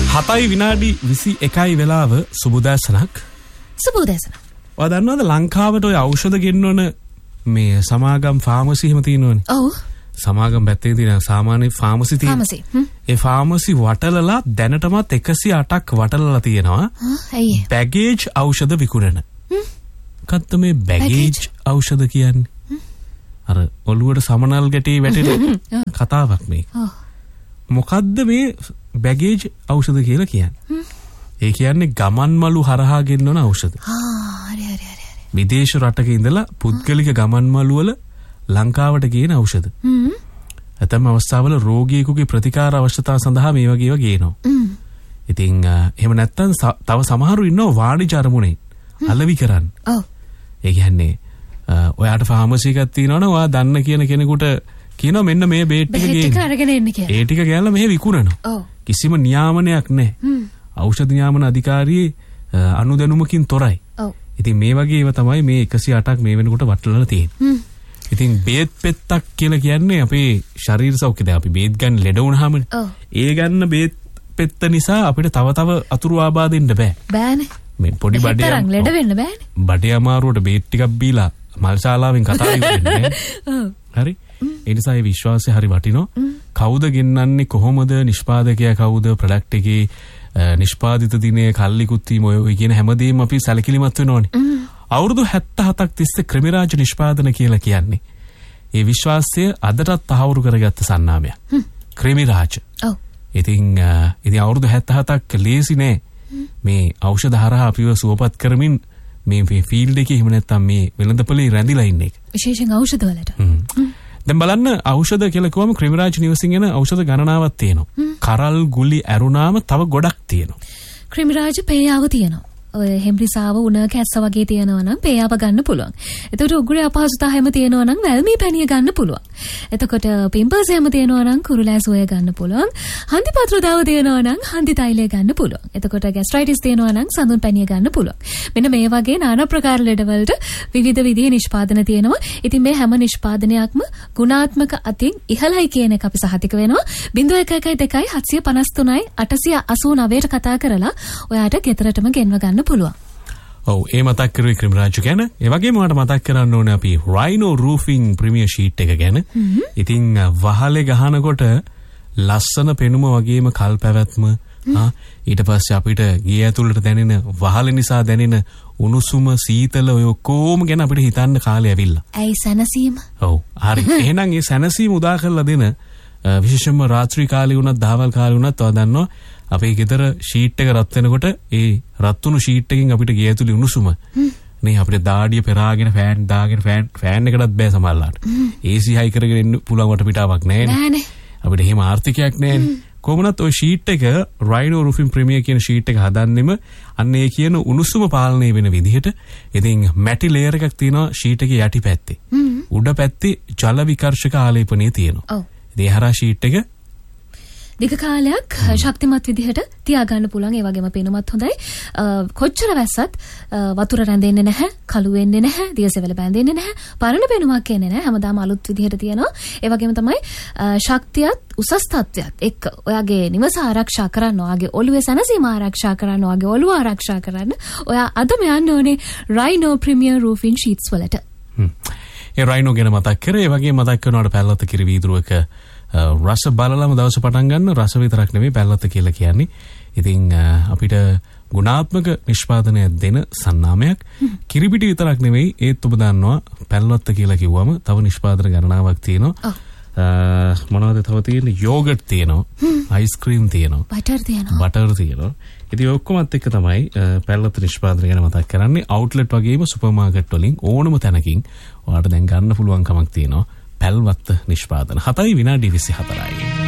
7 විනාඩි 21යි වෙලාව සුබෝදෑසනක්. සුබෝදෑසන. ඔයා දන්නවද ලංකාවට ඔය ඖෂධ ගෙන්නන මේ සමාගම් ෆාමසි එහෙම තියෙනවනේ. ඔව්. සමාගම් පැත්තේ තියෙන සාමාන්‍ය ෆාමසි තියෙනවා. ඒ ෆාමසි වටලලා දැනටමත් 108ක් වටලලා තියෙනවා. ඇයි? බැගේජ් ඖෂධ විකුණන. මොකද්ද මේ බැගේජ් ఔෂධ කියන්නේ? අර ඔළුවට සමනල් ගැටේ වැටෙන කතාවක් මේක. මොකද්ද මේ බැගේජ් ඖෂධ කියලා කියන්නේ? ඒ කියන්නේ ගමන් මළු හරහා ගෙන්නන ඖෂධ. හරි. විදේශ රටක ඉඳලා පුද්ගලික ගමන් මළු වල ලංකාවට ගේන ඖෂධ. ඇතැම් අවස්ථාවල රෝගියෙකුගේ ප්‍රතිකාර අවශ්‍යතාව සඳහා මේ වගේ ඒවා ගේනවා. ඉතින් එහෙම නැත්නම් තව සමහරු ඉන්නවා වාණිජ අරමුණේ අලෙවි කරන්න. ඔව්. ඒ කියන්නේ ඔයාට ෆාමසි එකක් තියෙනවනේ ඔයා දන්න කියන කෙනෙකුට කියනවා මෙන්න මේ බේට් ටික ගේන්න. අරගෙන එන්න කියලා. ඒ ටික ගෑනලා මෙහෙ විකුණනවා. ඔව්. කිසිම නියාමනයක් නැහැ. ඖෂධ නියාමන අධිකාරියේ අනුදැනුමකින් තොරයි. ඔව්. ඉතින් මේ වගේ ඒවා තමයි මේ 108ක් මේ වෙනකොට වටලලා තියෙන්නේ. ඉතින් බේත් පෙත්තක් කියලා කියන්නේ අපේ ශරීර සෞඛ්‍යය. අපි බේත් ගන්න ලෙඩ වුණාමනේ. ඒ ගන්න බේත් පෙත්ත නිසා අපිට තව අතුරු ආබාධෙන්න බෑ. බෑනේ. මේ පොඩි බඩේ ලෙඩ වෙන්න බෑනේ. බඩේ අමාරුවට බේත් ටිකක් බීලා මල්ශාලාවෙන් කතා ඉවරන්නේ. හරි. ඒ නිසා මේ විශ්වාසය හරි වටිනවා. කවුද ගෙන්නන්නේ කොහොමද නිෂ්පාදකයා කවුද ප්‍රොඩක්ට් එකේ නිෂ්පාදිත දිනේ කල්ලිකුත් වීම ඔය කියන හැමදේම අපි සැලකිලිමත් වෙනෝනේ. අවුරුදු 77ක් තිස්සේ ක්‍රිමිරාජ නිෂ්පාදන කියලා කියන්නේ. ඒ විශ්වාසය අදටත් තහවුරු කරගත්ත සන්නාමයක්. ක්‍රිමිරාජ. ඔව්. ඉතින් අවුරුදු 77ක් ලේසි නෑ. මේ ඖෂධ හරහා අපිව සුවපත් කරමින් මේ ෆීල්ඩ් එකේ එහෙම නැත්නම් මේ වෙළඳපොලේ රැඳිලා ඉන්න එක. විශේෂයෙන් ඖෂධ වලට. දැන් බලන්න ඖෂධ කියලා කිව්වම ක්‍රිමිරාජ නිවසින් එන ඖෂධ ගණනාවක් තියෙනවා. කරල් ගුලි ඇරුණාම තව ගොඩක් තියෙනවා. ක්‍රිමිරාජ පේයාව තියෙනවා. ඔය හෙම්රිසාව උණ කැස්ස වගේ තියෙනවා නම් පේයාව ගන්න පුළුවන්. එතකොට උගුරේ අපහසුතාව හැම තියෙනවා නම් වැල්මී පැණිය ගන්න පුළුවන්. එතකොට පිම්පල්ස් හැම තියෙනවා නම් කුරුලෑසෝය ගන්න පුළුවන්. හන්දි පත්‍රදාව තියෙනවා නම් හන්දි තෛලය ගන්න පුළුවන්. එතකොට ગેස්ට්‍රයිටිස් තියෙනවා නම් සඳුන් පැණිය ගන්න පුළුවන්. මෙන්න මේ වගේ naনা ප්‍රකාර ලෙඩවලට විවිධ විදිහේ නිෂ්පාදන තියෙනවා. ඉතින් මේ හැම නිෂ්පාදනයක්ම ගුණාත්මක අතින් ඉහළයි කියන එක අපි සහතික වෙනවා. 0112 753යි 889ට කතා කරලා ඔයාට ගෙදරටම ගෙන්ව ගන්න පුළුවන්. ඔව් ඒ මතක් කරුවේ ක්‍රිමිරාජ ගැන. ඒ වගේම මට මතක් කරන්න ඕනේ අපි රයිනෝ රූෆින් ප්‍රීමියර් ෂීට් එක ගැන. ඉතින් වහලේ ගහනකොට ලස්සන පෙනුම වගේම කල් පැවැත්ම ඊට පස්සේ අපිට ගේ ඇතුළට දැනෙන වහලේ නිසා දැනෙන උණුසුම සීතල ඔය ඔක්කොම ගැන අපිට හිතන්න කාලය ඇවිල්ලා. ඇයි සැනසීම? ඔව් හරි. එහෙනම් ඒ සැනසීම උදා කරලා දෙන විශේෂයෙන්ම රාත්‍රී කාලේ වුණත් දහවල් කාලේ වුණත් ඔයා දන්නවා අපේ ගෙදර ෂීට් එක රත් වෙනකොට ඒ රත් වුණු ෂීට් එකෙන් අපිට ගේ ඇතුලේ උණුසුම නේ අපිට දාඩිය පෙරාගෙන ෆෑන් දාගෙන ෆෑන් එකටත් බෑ සමහරලාට. AC හයි කරගෙන ඉන්න පුළුවන් වටපිටාවක් නැහැනේ. අපිට එහෙම ආර්ථිකයක් නැහැනේ. කොහොමනත් ওই ෂීට් එක රයිනෝ රූෆින් ප්‍රීමියර් කියන ෂීට් එක හදන්නෙම අන්න ඒ කියන උණුසුම පාලනය වෙන විදිහට. ඉතින් මැටි ලේයර් එකක් තියෙනවා ෂීට් එකේ යටි පැත්තේ. උඩ පැත්තේ ජල විකර්ෂක ආලේපනය තියෙනවා. ඔව්. ඒ හරහා ෂීට් එක දිග කාලයක් ශක්තිමත් විදිහට තියාගන්න පුළුවන්. ඒ වගේම පේනමත් හොඳයි. කොච්චර වැස්සත් වතුර රැඳෙන්නේ නැහැ, කළු වෙන්නේ නැහැ, දියසෙවල බැඳෙන්නේ නැහැ, පරණ පේනුමක් එන්නේ නැහැ. හැමදාම අලුත් විදිහට තියෙනවා. ඒ වගේම තමයි ශක්තියත් උසස් තත්ත්වයක් එක්ක ඔයාගේ නිවස ආරක්ෂා කරන්න, ඔයාගේ ඔළුවේ සැනසීම ආරක්ෂා කරන්න, ඔයාගේ ඔළුව ආරක්ෂා කරන්න ඔයා අදම යන්න ඕනේ රයිනෝ ප්‍රීමියර් රූෆින් ෂීට්ස් වලට. ඒ රයිනෝ ගැන මතක් කරේ. ඒ වගේ මතක් කරනවාට පැල්ලත කිරි වීදුරුවක රස බලලම දවස පටන් ගන්න. රස විතරක් නෙමෙයි පැල්ලත කියලා කියන්නේ. ඉතින් අපිට ගුණාත්මක නිෂ්පාදනය දෙන සන්නාමයක්. කිරිපිටි විතරක් නෙමෙයි ඒත් ඔබ දන්නවා පැල්ලත කියලා කිව්වම තව නිෂ්පාදන ගණනාවක් තියෙනවා. මොනවද තව තියෙන්නේ? යෝගට් තියෙනවා, අයිස්ක්‍රීම් තියෙනවා, බටර් තියෙනවා. ඉතින් ඔක්කොමත් එක්ක තමයි පැල්ලත නිෂ්පාදනය ගැන මතක් කරන්නේ. අවුට්ලට් වගේම සුපර් මාකට් වලින් ඕනම තැනකින් ඔයාලට දැන් ගන්න පුළුවන් කමක් තියෙනවා පැල්වත්ත නිෂ්පාදන. 7 විනාඩි 24යි.